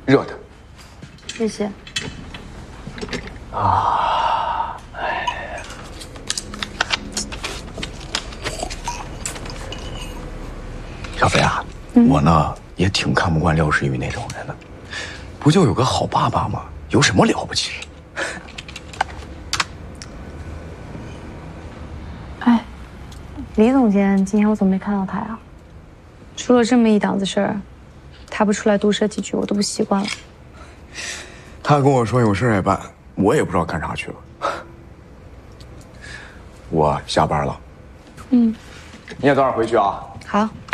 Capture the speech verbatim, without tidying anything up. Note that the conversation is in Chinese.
热的。 谢谢。 啊，哎。小飞啊，嗯、我呢也挺看不惯廖世玉那种人的，不就有个好爸爸吗？有什么了不起？ 哎，李总监今天我怎么没看到他呀？出了这么一档子事儿，他不出来毒舌几句，我都不习惯了。 他跟我说有事也办，我也不知道干啥去了。我下班了。嗯，你也早点回去啊。 好。